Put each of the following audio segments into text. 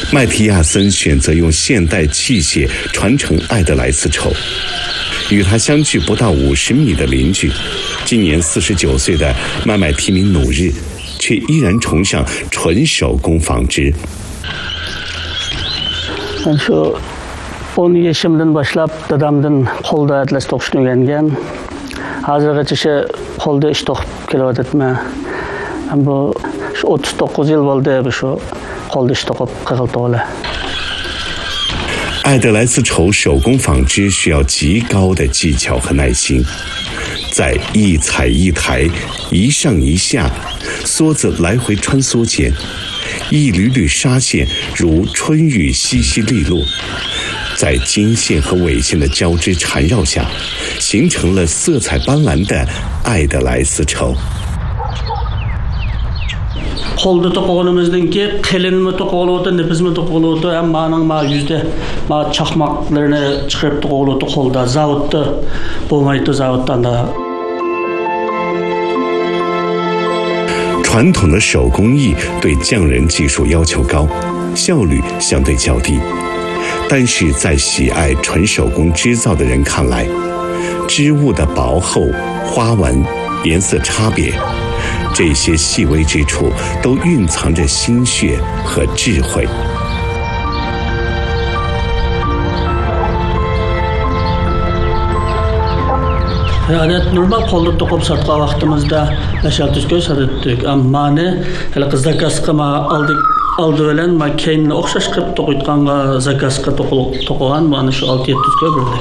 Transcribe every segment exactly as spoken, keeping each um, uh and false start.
麦提亚森选择用现代器械传承爱德莱丝绸。与他相距不到五十米的邻居，今年四十九岁的麦麦提明努日，却依然崇尚纯手工纺织。 on yaşımdan başlap dadamdan qo'lda atlas to'qishni o'rgangan. Hozirgacha qo'lda ish to'qib kelyapman. Bu o'ttiz to'qqiz yil bo'ldi shu qo'lda ish to'qib qig'il to'g'li. 爱德莱丝绸手工纺织需要极高的技巧和耐心，在一踩一抬、一上一下，梭子来回穿梭间，一缕缕纱线如春雨淅淅沥落，在经线和纬线的交织缠绕下，形成了色彩斑斓的爱德莱丝绸。 Qo'lda to'qiganimizdan keyin qilinmi to'qilyapti, nipizmi to'qilyapti, ham mening ma yuzda ma chaqmoqlarni chiqarib to'qilyapti qo'lda. Zavodda bo'lmaydi, zavoddan da。 传统的手工艺对匠人技术要求高，效率相对较低。但是在喜爱纯手工织造的人看来，织物的薄厚、花纹、颜色差别，这些细微之处都蕴藏着心血和智慧。 Yani normal qo'lda to'qib sotgan vaqtimizda nashatishga sotdik. Ammo ne hali zakazga ma oldik. Oldi bilan ma keyinni o'xshash qilib to'qitganga zakazga to'qigan mana shu olti yetti ga berdik.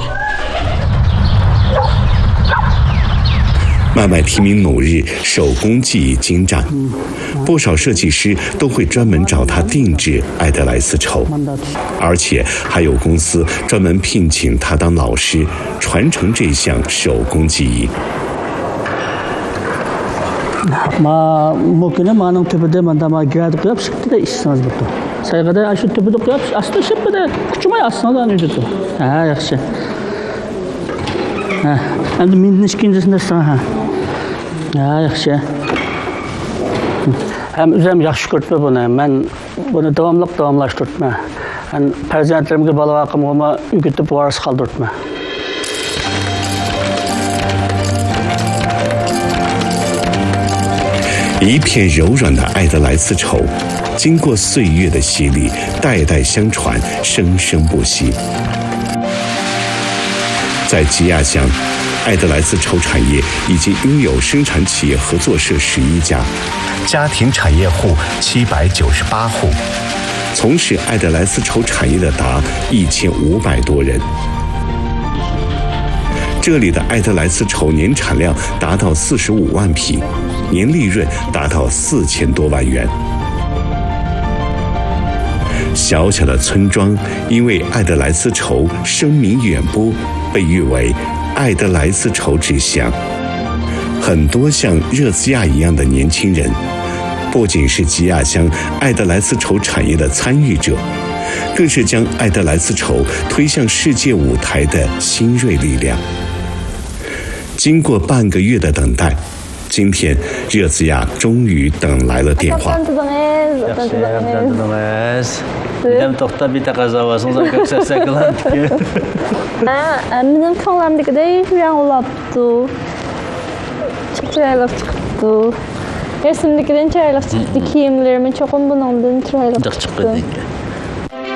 麦麦提明努日手工技艺精湛，不少设计师都会专门找他定制爱德莱丝绸，而且还有公司专门聘请他当老师，传承这项手工技艺。 Ma mümkün manın tüpüde manda ma gad qoyup şıktı da işsiniz bu. Sayğada şu tüpüde qoyup astı şıpıda küçümay aslında da neydi? Ha, yaxşı. Ha, endi men ikincisinde sana. Ha, yaxşı. Hem özüm yaxşı ko'ribman buni. Men buni davomli davomlashtiribman. Yani farzandlarimga bola vaqtimga o'rgatib varis qoldiribman. 一片柔软的爱德莱丝绸，经过岁月的洗礼，代代相传，生生不息。在吉亚乡，爱德莱丝绸产业已经拥有生产企业合作社十一家，家庭产业户七百九十八户，从事爱德莱丝绸产业的达一千五百多人。这里的爱德莱丝绸年产量达到四十五万匹，年利润达到四千多万元。小小的村庄因为爱德莱丝绸声名远播，被誉为爱德莱丝绸之乡。很多像热兹亚一样的年轻人，不仅是吉亚乡爱德莱丝绸产业的参与者，更是将爱德莱丝绸推向世界舞台的新锐力量。经过半个月的等待，今天热兹亚终于等来了电话。 Dem to'xtab bitta qazavasınız arkadaşlar saklandı. Ha, bizim ko'nglimdagidek yanglabdi. Chiroyli chiqibdi. Resimdagidan chiroyli chiqdi. Kiyimlarimiz cho'qim bundan chiroyli chiqdi.